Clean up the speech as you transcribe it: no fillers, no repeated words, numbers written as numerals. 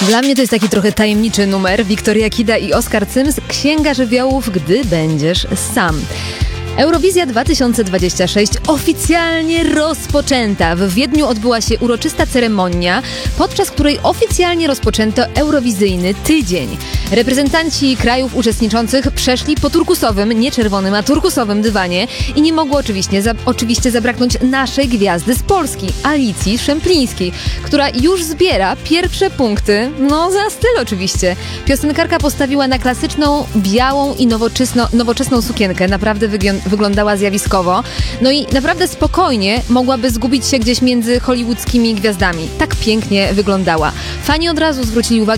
Dla mnie to jest taki trochę tajemniczy numer. Wiktoria Kida i Oskar Cyms. Księga żywiołów, gdy będziesz sam. Eurowizja 2026 oficjalnie rozpoczęta. W Wiedniu odbyła się uroczysta ceremonia, podczas której oficjalnie rozpoczęto eurowizyjny tydzień. Reprezentanci krajów uczestniczących przeszli po turkusowym, nie czerwonym, a turkusowym dywanie i nie mogło oczywiście zabraknąć naszej gwiazdy z Polski, Alicji Szemplińskiej, która już zbiera pierwsze punkty, za styl oczywiście. Piosenkarka postawiła na klasyczną, białą i nowoczesną sukienkę. Naprawdę wyglądała zjawiskowo. I naprawdę spokojnie mogłaby zgubić się gdzieś między hollywoodzkimi gwiazdami. Tak pięknie wyglądała. Fani od razu zwrócili uwagę